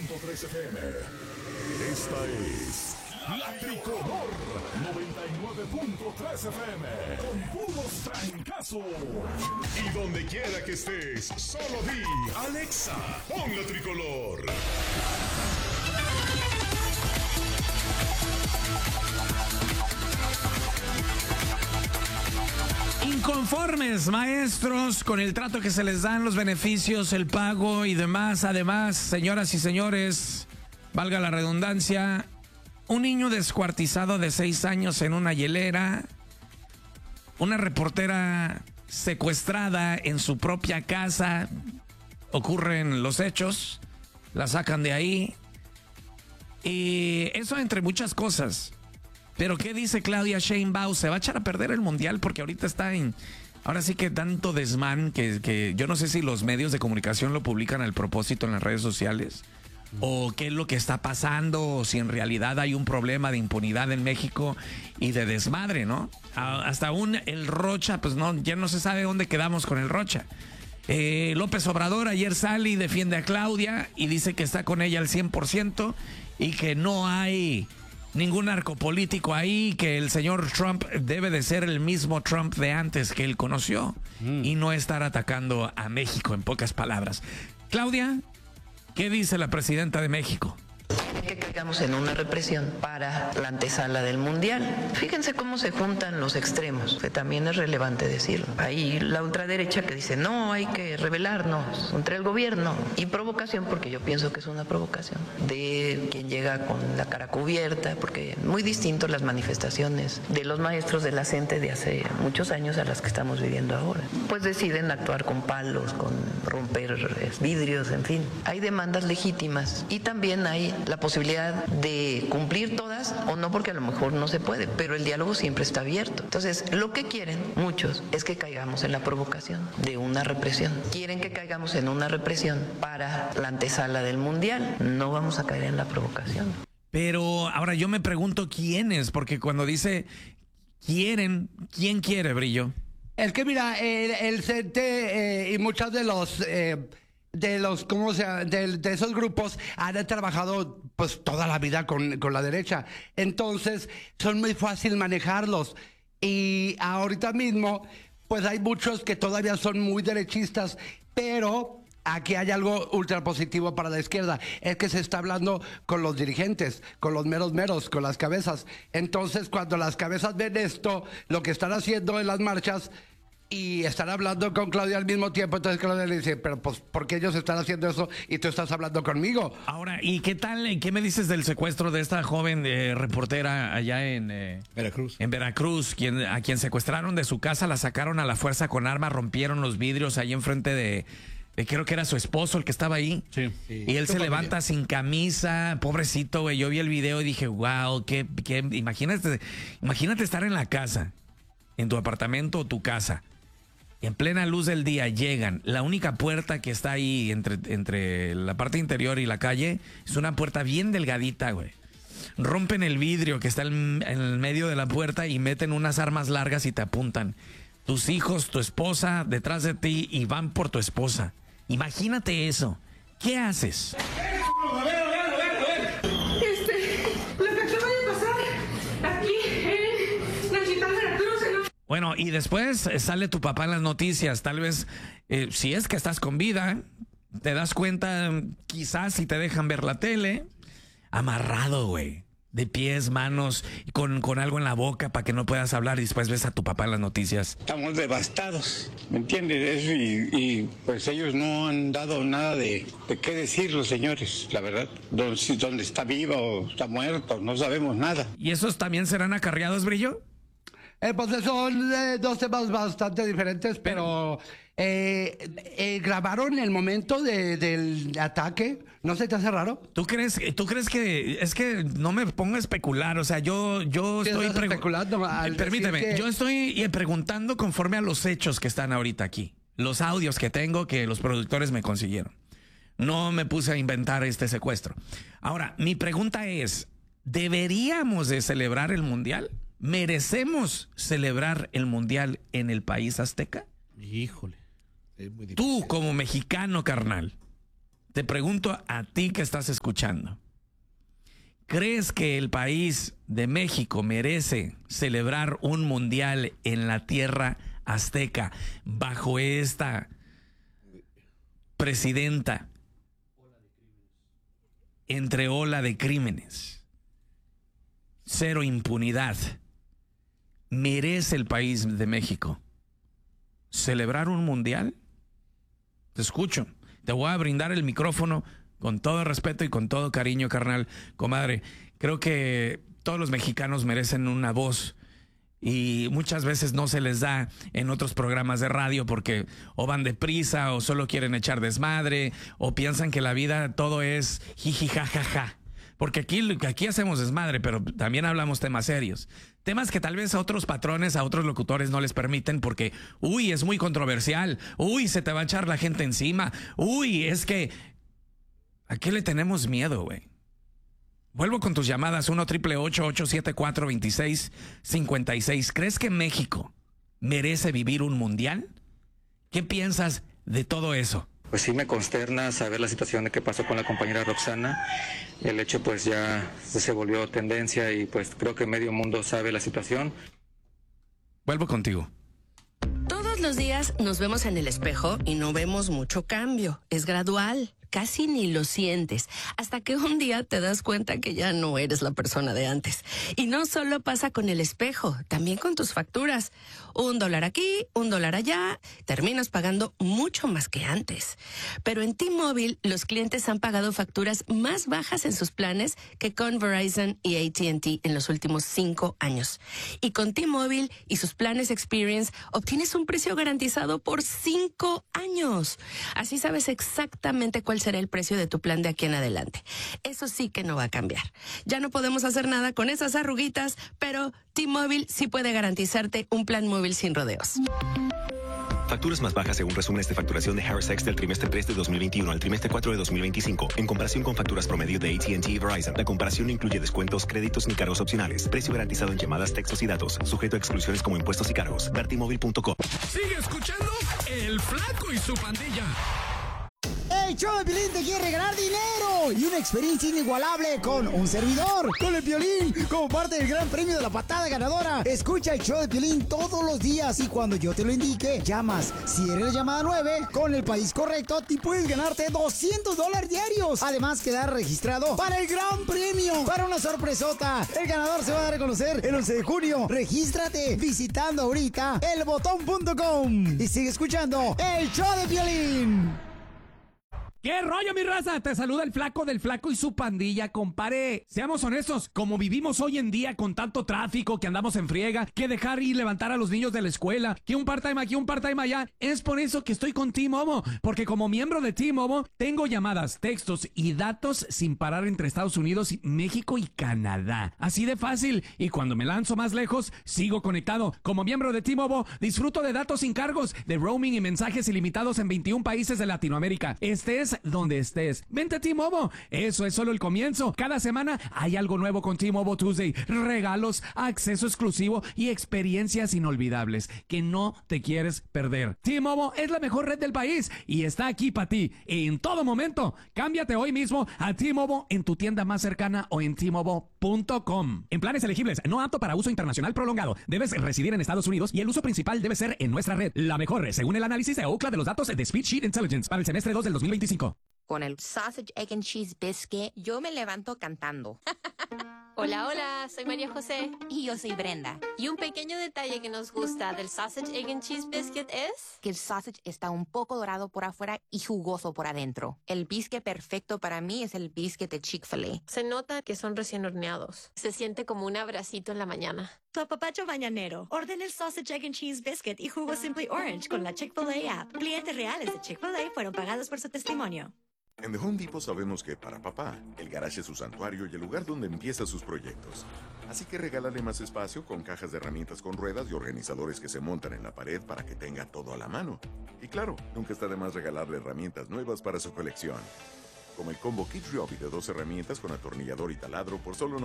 99.3 FM. Esta es La Tricolor 99.3 FM. Con puros trancazos. Y donde quiera que estés, solo di Alexa, pon La Tricolor. Inconformes maestros con el trato que se les dan, los beneficios, el pago y demás. Además, señoras y señores, valga la redundancia, un niño descuartizado de 6 años en una hielera, una reportera secuestrada en su propia casa, ocurren los hechos, la sacan de ahí, y eso entre muchas cosas. Pero ¿qué dice Claudia Sheinbaum? Se va a echar a perder el mundial porque ahorita está en... Ahora sí que tanto desmán que yo no sé si los medios de comunicación lo publican al propósito en las redes sociales o qué es lo que está pasando, o si en realidad hay un problema de impunidad en México y de desmadre, ¿no? Hasta aún el Rocha, pues no, ya no se sabe dónde quedamos con el Rocha. López Obrador ayer sale y defiende a Claudia y dice que está con ella al 100% y que no hay ningún narcopolítico ahí, que el señor Trump debe de ser el mismo Trump de antes que él conoció y no estar atacando a México, en pocas palabras. Claudia, ¿qué dice la presidenta de México? Que caigamos en una represión para la antesala del mundial. Fíjense cómo se juntan los extremos, que también es relevante decirlo. Hay la ultraderecha que dice, no, hay que rebelarnos contra el gobierno. Y provocación, porque yo pienso que es una provocación, de quien llega con la cara cubierta, porque muy distinto las manifestaciones de los maestros de la CENTE de hace muchos años a las que estamos viviendo ahora. Pues deciden actuar con palos, con romper vidrios, en fin. Hay demandas legítimas y también hay la posibilidad de cumplir todas o no, porque a lo mejor no se puede, pero el diálogo siempre está abierto. Entonces, lo que quieren muchos es que caigamos en la provocación de una represión. Quieren que caigamos en una represión para la antesala del mundial. No vamos a caer en la provocación. Pero ahora yo me pregunto quiénes, porque cuando dice quieren, ¿quién quiere, Brillo? Es que mira, el CENTE y muchos de los ¿cómo se llama? De esos grupos han trabajado pues toda la vida con la derecha. Entonces son muy fácil manejarlos. Y ahorita mismo pues hay muchos que todavía son muy derechistas, pero aquí hay algo ultra positivo para la izquierda. Es que se está hablando con los dirigentes, con los meros, con las cabezas. Entonces cuando las cabezas ven esto, lo que están haciendo en las marchas, y están hablando con Claudia al mismo tiempo, entonces Claudia le dice, pero pues, ¿por qué ellos están haciendo eso y tú estás hablando conmigo? Ahora, ¿y qué tal, qué me dices del secuestro de esta joven reportera allá en Veracruz? En Veracruz, a quien secuestraron de su casa, la sacaron a la fuerza con armas, rompieron los vidrios ahí enfrente de creo que era su esposo el que estaba ahí. Sí. Y él se levanta sin camisa, pobrecito, güey. Yo vi el video y dije, wow, imagínate estar en la casa, en tu apartamento o tu casa. En plena luz del día llegan. La única puerta que está ahí entre la parte interior y la calle es una puerta bien delgadita, güey. Rompen el vidrio que está en el medio de la puerta y meten unas armas largas y te apuntan. Tus hijos, tu esposa detrás de ti y van por tu esposa. Imagínate eso. ¿Qué haces? A ver. Lo que acaba de pasar aquí en la ciudad de Veracruz, Bueno, y después sale tu papá en las noticias. Tal vez, si es que estás con vida, te das cuenta, quizás si te dejan ver la tele, amarrado, güey, de pies, manos, con algo en la boca para que no puedas hablar, y después ves a tu papá en las noticias. Estamos devastados, ¿me entiendes? Eso y pues ellos no han dado nada de qué decir los señores, la verdad. Dónde está vivo o está muerto, no sabemos nada. ¿Y esos también serán acarreados, Brillo? Pues son dos temas bastante diferentes, pero grabaron el momento del ataque. ¿No se te hace raro? ¿Tú crees que es que no me pongo a especular? O sea, yo estoy especulando. Permíteme, yo estoy preguntando conforme a los hechos que están ahorita aquí, los audios que tengo que los productores me consiguieron. No me puse a inventar este secuestro. Ahora, mi pregunta es, ¿deberíamos de celebrar el mundial? ¿Merecemos celebrar el mundial en el país azteca? Híjole, es muy difícil. Tú como mexicano, carnal, Te pregunto a ti que estás escuchando. ¿Crees que el país de México merece celebrar un mundial en la tierra azteca bajo esta presidenta entre ola de crímenes? Cero impunidad. ¿Merece el país de México celebrar un mundial? Te escucho. Te voy a brindar el micrófono con todo respeto y con todo cariño, carnal, comadre. Creo que todos los mexicanos merecen una voz y muchas veces no se les da en otros programas de radio porque o van deprisa o solo quieren echar desmadre o piensan que la vida todo es jiji jajaja. Porque aquí hacemos desmadre, pero también hablamos temas serios. Temas que tal vez a otros patrones, a otros locutores no les permiten porque, uy, es muy controversial. Uy, se te va a echar la gente encima. Uy, es que... ¿A qué le tenemos miedo, güey? Vuelvo con tus llamadas 1-888-874-2656. ¿Crees que México merece vivir un mundial? ¿Qué piensas de todo eso? Pues sí me consterna saber la situación de qué pasó con la compañera Roxana. El hecho pues ya se volvió tendencia y pues creo que medio mundo sabe la situación. Vuelvo contigo. Todos los días nos vemos en el espejo y no vemos mucho cambio. Es gradual. Casi ni lo sientes, hasta que un día te das cuenta que ya no eres la persona de antes. Y no solo pasa con el espejo, también con tus facturas. $1 aquí, $1 allá, terminas pagando mucho más que antes. Pero en T-Mobile, los clientes han pagado facturas más bajas en sus planes que con Verizon y AT&T en los últimos 5 años. Y con T-Mobile y sus planes Experience, obtienes un precio garantizado por 5 años. Así sabes exactamente cuál será el precio de tu plan de aquí en adelante. Eso sí que no va a cambiar. Ya no podemos hacer nada con esas arruguitas, pero T-Mobile sí puede garantizarte un plan móvil sin rodeos. Facturas más bajas según resúmenes de facturación de Harris X del trimestre 3 de 2021 al trimestre 4 de 2025, en comparación con facturas promedio de AT&T y Verizon. La comparación no incluye descuentos, créditos ni cargos opcionales. Precio garantizado en llamadas, textos y datos. Sujeto a exclusiones como impuestos y cargos. Vertimóvil.com. Sigue escuchando El Flaco y su pandilla. El show de Piolín te quiere regalar dinero y una experiencia inigualable con un servidor, con el Piolín, como parte del gran premio de la patada ganadora. Escucha el show de Piolín todos los días y cuando yo te lo indique, llamas. Si eres la llamada 9, con el país correcto, te puedes ganarte $200 diarios. Además, quedar registrado para el gran premio, para una sorpresota. El ganador se va a dar a conocer el 11 de junio. Regístrate visitando ahorita elbotón.com y sigue escuchando el show de Piolín. ¿Qué rollo, mi raza? Te saluda el Flaco del Flaco y su pandilla, compadre. Seamos honestos, como vivimos hoy en día con tanto tráfico, que andamos en friega, que dejar y levantar a los niños de la escuela, que un part-time aquí, un part-time allá, es por eso que estoy con T-Mobile, porque como miembro de T-Mobile, tengo llamadas, textos y datos sin parar entre Estados Unidos, México y Canadá. Así de fácil, y cuando me lanzo más lejos, sigo conectado. Como miembro de T-Mobile, disfruto de datos sin cargos, de roaming y mensajes ilimitados en 21 países de Latinoamérica. Estés donde estés. Vente a T-Mobile. Eso es solo el comienzo. Cada semana hay algo nuevo con T-Mobile Tuesday. Regalos, acceso exclusivo y experiencias inolvidables que no te quieres perder. T-Mobile es la mejor red del país y está aquí para ti en todo momento. Cámbiate hoy mismo a T-Mobile en tu tienda más cercana o en T-Mobile.com. En planes elegibles, no apto para uso internacional prolongado. Debes residir en Estados Unidos y el uso principal debe ser en nuestra red. La mejor, según el análisis de Ookla de los datos de Speedsheet Intelligence para el semestre 2 del 2025. Con el Sausage, Egg and Cheese Biscuit, yo me levanto cantando. Hola, hola, soy María José. Y yo soy Brenda. Y un pequeño detalle que nos gusta del Sausage, Egg and Cheese Biscuit es... que el sausage está un poco dorado por afuera y jugoso por adentro. El biscuit perfecto para mí es el biscuit de Chick-fil-A. Se nota que son recién horneados. Se siente como un abracito en la mañana. Tu apapacho mañanero. Orden el Sausage, Egg and Cheese Biscuit y jugo Simply Orange con la Chick-fil-A app. Clientes reales de Chick-fil-A fueron pagados por su testimonio. En The Home Depot sabemos que para papá, el garage es su santuario y el lugar donde empieza sus proyectos. Así que regálale más espacio con cajas de herramientas con ruedas y organizadores que se montan en la pared para que tenga todo a la mano. Y claro, nunca está de más regalarle herramientas nuevas para su colección. Como el combo Kids Ryobi de 2 herramientas con atornillador y taladro por solo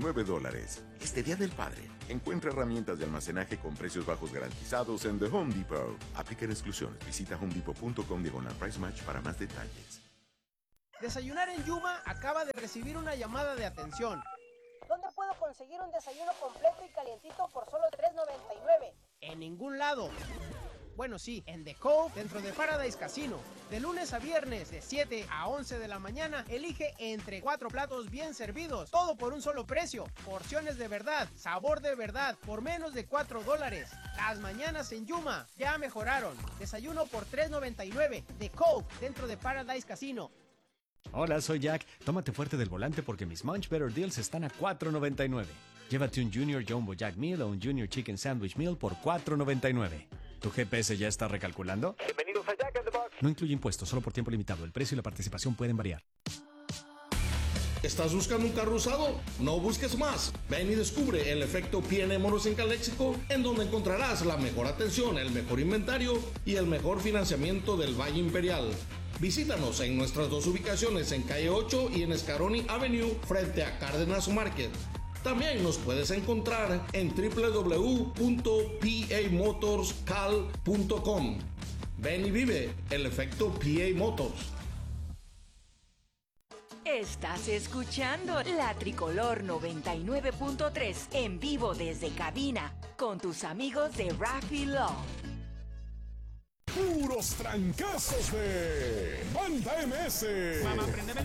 $99. Este Día del Padre, encuentra herramientas de almacenaje con precios bajos garantizados en The Home Depot. Aplican exclusiones. Visita homedepot.com/price match para más detalles. Desayunar en Yuma acaba de recibir una llamada de atención. ¿Dónde puedo conseguir un desayuno completo y calientito por solo $3.99? En ningún lado. Bueno, sí, en The Cove, dentro de Paradise Casino. De lunes a viernes, de 7 a 11 de la mañana, elige entre 4 platos bien servidos. Todo por un solo precio. Porciones de verdad, sabor de verdad, por menos de $4. Las mañanas en Yuma ya mejoraron. Desayuno por $3.99. The Cove, dentro de Paradise Casino. Hola, soy Jack. Tómate fuerte del volante porque mis Munch Better Deals están a $4.99. Llévate un Junior Jumbo Jack Meal o un Junior Chicken Sandwich Meal por $4.99. ¿Tu GPS ya está recalculando? Bienvenidos a Jack in the Box. No incluye impuestos, solo por tiempo limitado. El precio y la participación pueden variar. ¿Estás buscando un carro usado? No busques más. Ven y descubre el efecto P&M Moros en Caléxico, en donde encontrarás la mejor atención, el mejor inventario y el mejor financiamiento del Valle Imperial. Visítanos en nuestras 2 ubicaciones en Calle 8 y en Escaroni Avenue frente a Cárdenas Market. También nos puedes encontrar en www.pamotorscal.com. Ven y vive el efecto PA Motors. Estás escuchando La Tricolor 99.3 en vivo desde cabina con tus amigos de Raffy Law. Puros trancazos de Banda MS.